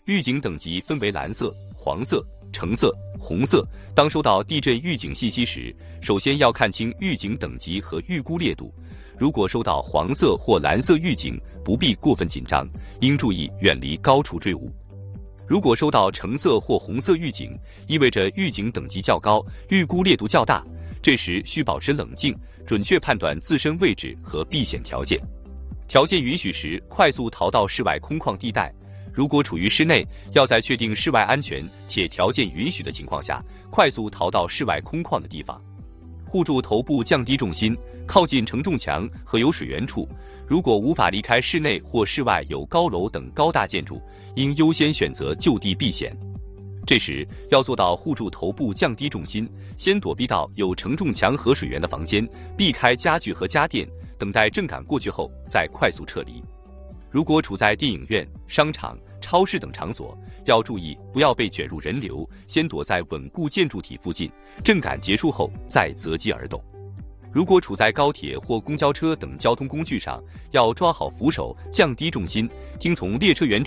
预警等级分为蓝色、黄色、橙色、红色。当收到地震预警信息时，首先要看清预警等级和预估烈度。如果收到黄色或蓝色预警，不必过分紧张，应注意远离高处坠物。如果收到橙色或红色预警，意味着预警等级较高，预估烈度较大，这时需保持冷静，准确判断自身位置和避险条件。条件允许时，快速逃到室外空旷地带。如果处于室内，要在确定室外安全且条件允许的情况下，快速逃到室外空旷的地方。护住头部，降低重心，靠近承重墙和有水源处。如果无法离开室内或室外有高楼等高大建筑，应优先选择就地避险。这时要做到护住头部，降低重心，先躲避到有承重墙和水源的房间，避开家具和家电，等待震感过去后再快速撤离。如果处在电影院、商场、超市等场所，要注意不要被卷入人流，先躲在稳固建筑体附近，震感结束后再择机而动。如果处在高铁或公交车等交通工具上，要抓好扶手，降低重心，听从列车员